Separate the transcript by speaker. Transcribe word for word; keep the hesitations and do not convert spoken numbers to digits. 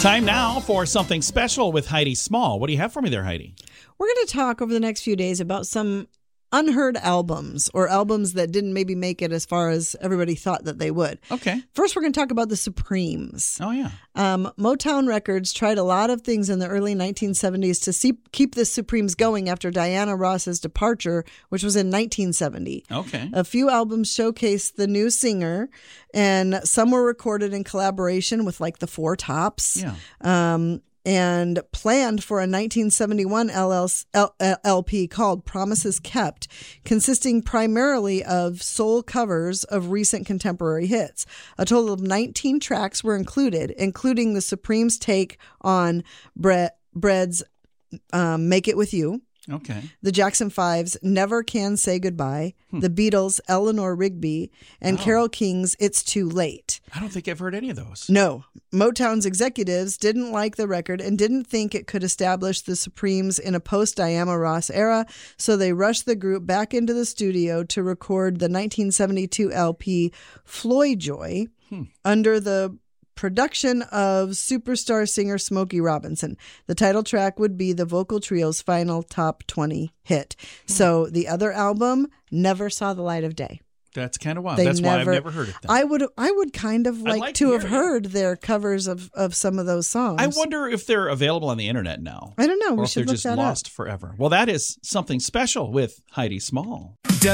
Speaker 1: Time now for something special with Heidi Small. What do you have for me there, Heidi?
Speaker 2: We're going to talk over the next few days about some unheard albums or albums that didn't maybe make it as far as everybody thought that they would.
Speaker 1: Okay.
Speaker 2: First, we're going to talk about the Supremes.
Speaker 1: Oh, yeah.
Speaker 2: Um, Motown Records tried a lot of things in the early nineteen seventies to see, keep the Supremes going after Diana Ross's departure, which was in nineteen seventy.
Speaker 1: Okay.
Speaker 2: A few albums showcased the new singer, and some were recorded in collaboration with like the Four Tops.
Speaker 1: Yeah.
Speaker 2: Um, and planned for a nineteen seventy-one L P called Promises Kept, consisting primarily of soul covers of recent contemporary hits. A total of nineteen tracks were included, including the Supremes' take on Bre- Bread's um, Make It With You,
Speaker 1: Okay.
Speaker 2: the Jackson Five's Never Can Say Goodbye,
Speaker 1: Hmm.
Speaker 2: the Beatles' Eleanor Rigby, and
Speaker 1: Oh.
Speaker 2: Carole King's It's Too Late.
Speaker 1: I don't think I've heard any of those.
Speaker 2: No, Motown's executives didn't like the record and didn't think it could establish the Supremes in a post-Diana Ross era, so they rushed the group back into the studio to record the nineteen seventy-two L P Floyjoy
Speaker 1: Hmm.
Speaker 2: under the production of superstar singer Smokey Robinson. The title track would be the vocal trio's final top twenty hit.
Speaker 1: Hmm.
Speaker 2: So the other album never saw the light of day.
Speaker 1: That's kind of wild.
Speaker 2: They
Speaker 1: That's why I've
Speaker 2: never-
Speaker 1: never heard it then.
Speaker 2: I would I would kind of like,
Speaker 1: like
Speaker 2: to
Speaker 1: to
Speaker 2: have
Speaker 1: hear it.
Speaker 2: heard their covers of, of some of those songs.
Speaker 1: I wonder if they're available on the internet now.
Speaker 2: I don't know.
Speaker 1: Or
Speaker 2: We
Speaker 1: if they're
Speaker 2: should look
Speaker 1: just
Speaker 2: that
Speaker 1: lost
Speaker 2: up.
Speaker 1: forever. Well, that is something special with Heidi Small.